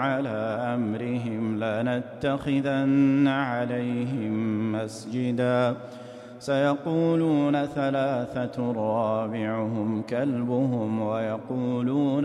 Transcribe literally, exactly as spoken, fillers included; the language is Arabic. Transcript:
على أمرهم لنتخذن عليهم مسجدا سيقولون ثلاثة رابعهم كلبهم ويقولون